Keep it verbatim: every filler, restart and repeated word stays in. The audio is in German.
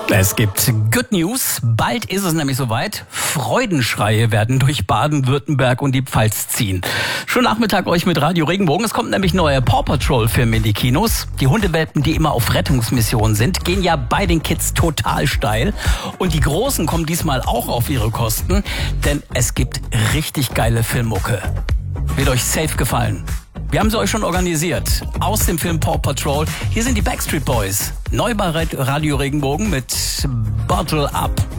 Es gibt Good News. Bald ist es nämlich soweit. Freudenschreie werden durch Baden-Württemberg und die Pfalz ziehen. Schönen Nachmittag euch mit Radio Regenbogen. Es kommt nämlich ein neuer Paw Patrol-Film in die Kinos. Die Hundewelpen, die immer auf Rettungsmission sind, gehen ja bei den Kids total steil. Und die Großen kommen diesmal auch auf ihre Kosten, denn es gibt richtig geile Filmmucke. Wird euch safe gefallen. Wir haben sie euch schon organisiert. Aus dem Film Paw Patrol. Hier sind die Backstreet Boys. Neu bei Radio Regenbogen mit Bottle Up.